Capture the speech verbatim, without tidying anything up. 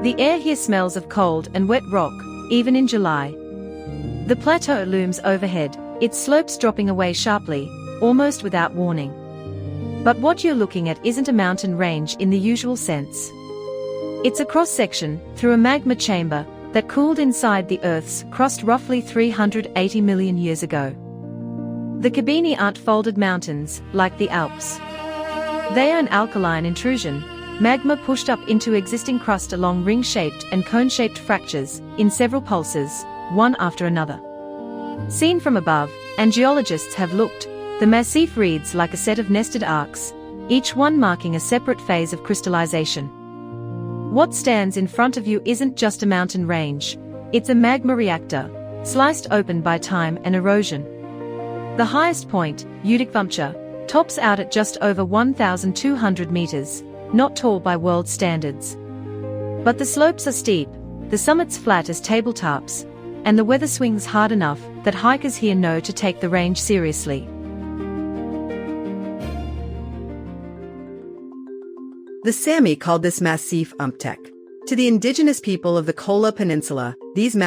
The air here smells of cold and wet rock, even in July. The plateau looms overhead, its slopes dropping away sharply, almost without warning. But what you're looking at isn't a mountain range in the usual sense. It's a cross-section, through a magma chamber, that cooled inside the Earth's crust roughly three hundred eighty million years ago. The Kabini aren't folded mountains, like the Alps. They are an alkaline intrusion, magma pushed up into existing crust along ring-shaped and cone-shaped fractures, in several pulses, one after another. Seen from above, and geologists have looked, the massif reads like a set of nested arcs, each one marking a separate phase of crystallization. What stands in front of you isn't just a mountain range, it's a magma reactor, sliced open by time and erosion. The highest point, Udikvamcha, tops out at just over one thousand two hundred meters, not tall by world standards. But the slopes are steep, the summits flat as tabletops, and the weather swings hard enough that hikers here know to take the range seriously. The Sami called this massif Umptek. To the indigenous people of the Kola Peninsula, these